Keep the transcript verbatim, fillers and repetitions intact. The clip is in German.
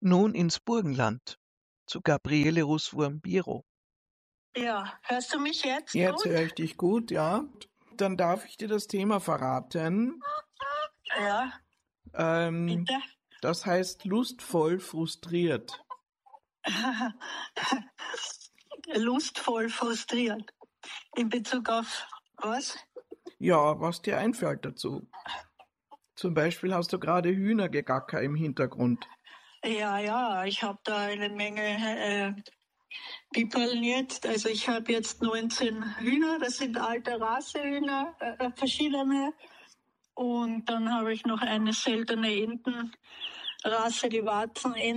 Nun ins Burgenland zu Gabriele Russwurm-Biro. Ja, hörst du mich jetzt Jetzt gut? höre ich dich gut, ja. Dann darf ich dir das Thema verraten. Ja, Ähm, bitte. das heißt lustvoll frustriert. Lustvoll frustriert. In Bezug auf was? Ja, was dir einfällt dazu. Zum Beispiel hast du gerade Hühnergegacker im Hintergrund. Ja, ja, ich habe da eine Menge äh, Piperln jetzt. Also ich habe jetzt neunzehn Hühner, das sind alte Rassehühner, äh, verschiedene. Und dann habe ich noch eine seltene Entenrasse, die Warzenenten.